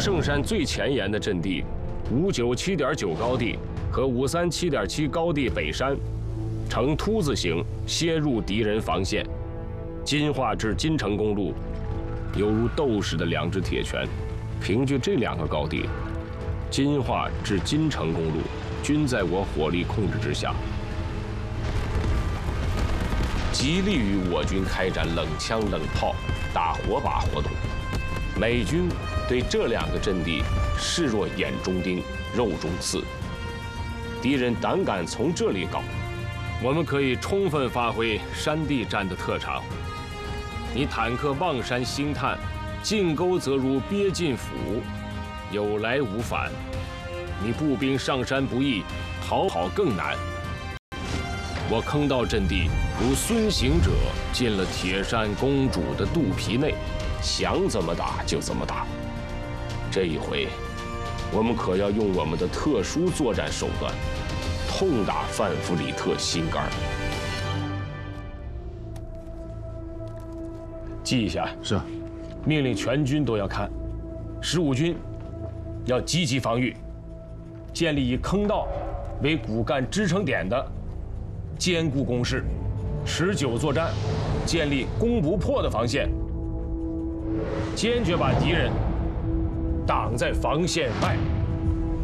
圣山最前沿的阵地597.9高地和537.7高地北山，呈凸字形先入敌人防线。金化至金城公路犹如斗士的两只铁拳。凭据这2个高地，金化至金城公路均在我火力控制之下，极利于我军开展冷枪冷炮打火把活动。美军对这2个阵地视若眼中钉、肉中刺，敌人胆敢从这里搞，我们可以充分发挥山地战的特长。你坦克望山兴叹，进沟则如鳖进府，有来无返；你步兵上山不易，逃跑更难。我坑道阵地如孙行者进了铁扇公主的肚皮内，想怎么打就怎么打。这一回，我们可要用我们的特殊作战手段，痛打范弗里特心肝。记一下。 是。 命令全军都要看。15军要积极防御，建立以坑道为骨干支撑点的坚固工事，持久作战，建立攻不破的防线，坚决把敌人挡在防线外。